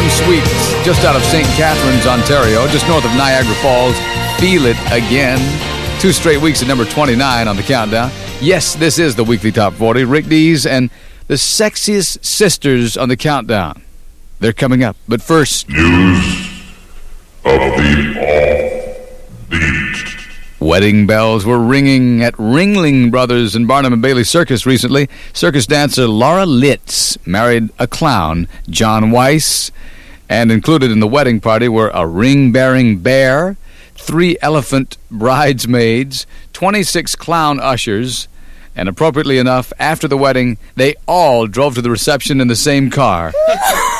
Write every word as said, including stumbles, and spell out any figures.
Freedom Suites, just out of Saint Catharines, Ontario, just north of Niagara Falls. Feel it again. Two straight weeks at number twenty-nine on the countdown. Yes, this is the weekly Top forty. Rick Dees and the sexiest sisters on the countdown. They're coming up. But first, news of the offbeat. Wedding bells were ringing at Ringling Brothers and Barnum and Bailey Circus recently. Circus dancer Laura Litz married a clown, John Weiss, and included in the wedding party were a ring-bearing bear, three elephant bridesmaids, twenty-six clown ushers, and appropriately enough, after the wedding, they all drove to the reception in the same car.